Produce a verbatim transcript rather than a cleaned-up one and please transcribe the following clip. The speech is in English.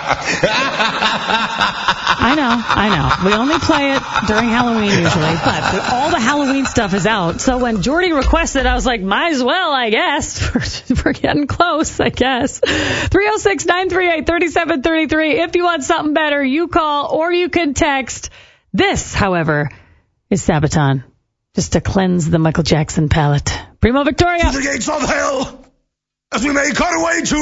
I know, I know. We only play it during Halloween usually, but the, all the Halloween stuff is out. So when Jordy requested, I was like, might as well, I guess. We're, we're getting close, I guess. three oh six, nine three eight, three seven three three. If you want something better, you call or you can text. This, however, is Sabaton. Just to cleanse the Michael Jackson palate. Primo Victoria. To the gates of hell, as we make our way to